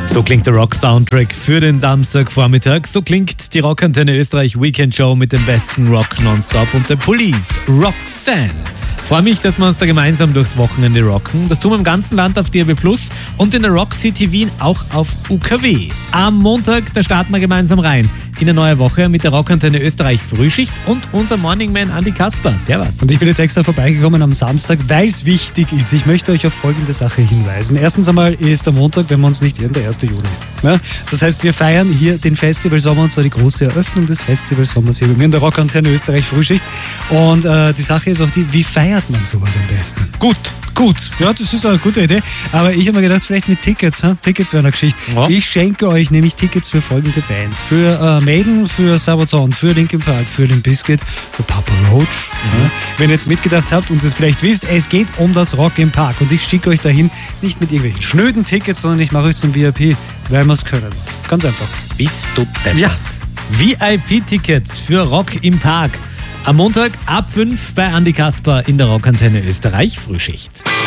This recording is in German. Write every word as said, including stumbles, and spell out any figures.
So klingt der Rock-Soundtrack für den Samstagvormittag. So klingt die Rockantenne Österreich Weekend Show mit dem besten Rock nonstop und der Police, Roxanne. Freue mich, dass wir uns da gemeinsam durchs Wochenende rocken. Das tun wir im ganzen Land auf D A B plus und in der Rock City Wien auch auf U K W. Am Montag, da starten wir gemeinsam rein in eine neue Woche mit der Rockantenne Österreich Frühschicht und unser Morningman Andi Kasper. Servus. Und ich bin jetzt extra vorbeigekommen am Samstag, weil es wichtig ist. Ich möchte euch auf folgende Sache hinweisen. Erstens einmal ist der Montag, wenn wir uns nicht irren, der erste Juli. Ja? Das heißt, wir feiern hier den Festival Sommer und zwar die große Eröffnung des Festival Sommers hier bei mir in der Rockantenne Österreich Frühschicht. Und äh, die Sache ist auch die, wie feiert man sowas am besten? Gut. Gut, ja, das ist eine gute Idee. Aber ich habe mir gedacht, vielleicht mit Tickets. Hm? Tickets wäre eine Geschichte. Ja. Ich schenke euch nämlich Tickets für folgende Bands. Für äh, Maiden, für Sabaton, für Linkin Park, für Limp Bizkit, für Papa Roach. Mhm. Ja. Wenn ihr jetzt mitgedacht habt und es vielleicht wisst, es geht um das Rock im Park. Und ich schicke euch dahin nicht mit irgendwelchen schnöden Tickets, sondern ich mache euch zum V I P, weil wir es können. Ganz einfach. Bist du deppert. Ja. V I P-Tickets für Rock im Park. Am Montag ab fünf bei Andi Kasper in der Rockantenne Österreich Frühschicht.